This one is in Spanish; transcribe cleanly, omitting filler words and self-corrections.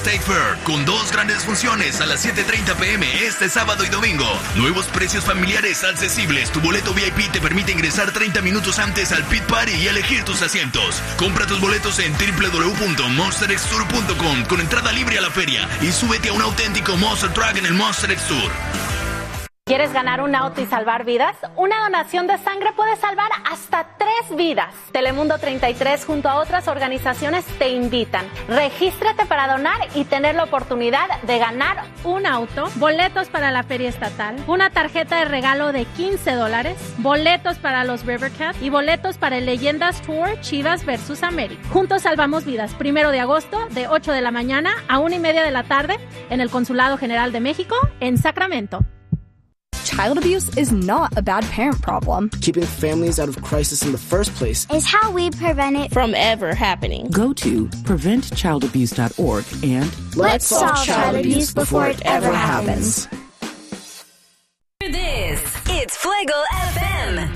State Fair, con 2 grandes funciones a las 7:30 p.m. este sábado y domingo. Nuevos precios familiares accesibles. Tu boleto VIP te permite ingresar 30 minutos antes al Pit Party y elegir tus asientos. Compra tus boletos en www.monsterxtour.com con entrada libre a la feria y súbete a un auténtico Monster Truck en el Monster X Tour. ¿Quieres ganar un auto y salvar vidas? Una donación de sangre puede salvar hasta 3 vidas. Telemundo 33 junto a otras organizaciones te invitan. Regístrate para donar y tener la oportunidad de ganar un auto, boletos para la feria estatal, una tarjeta de regalo de $15, boletos para los River Cats y boletos para el Leyendas Tour Chivas vs. América. Juntos salvamos vidas. 1 de agosto de 8 de la mañana a 1:30 de la tarde en el Consulado General de México en Sacramento. Child abuse is not a bad parent problem. Keeping families out of crisis in the first place is how we prevent it from ever happening. Go to preventchildabuse.org and let's solve child abuse before it ever happens. This, it's Fuego FM.